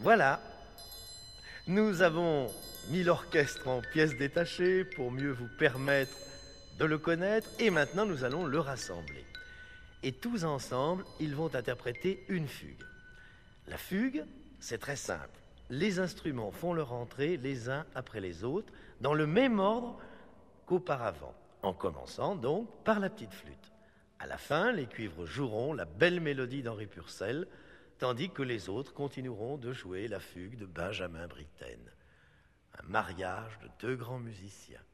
Voilà, nous avons mis l'orchestre en pièces détachées pour mieux vous permettre de le connaître et maintenant nous allons le rassembler. Et tous ensemble, ils vont interpréter une fugue. La fugue, c'est très simple. Les instruments font leur entrée les uns après les autres dans le même ordre qu'auparavant, en commençant donc par la petite flûte. À la fin, les cuivres joueront la belle mélodie d'Henri Purcell, tandis que les autres continueront de jouer la fugue de Benjamin Britten. Un mariage de deux grands musiciens.